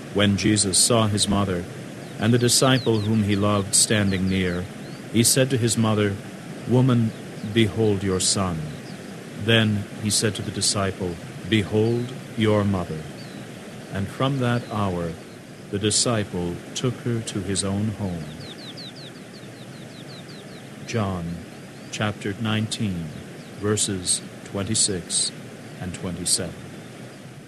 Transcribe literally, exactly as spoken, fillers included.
When Jesus saw his mother, and the disciple whom he loved standing near, he said to his mother, "Woman, behold your son." Then he said to the disciple, "Behold your mother." And from that hour the disciple took her to his own home. John chapter nineteen, verses twenty-six and twenty-seven.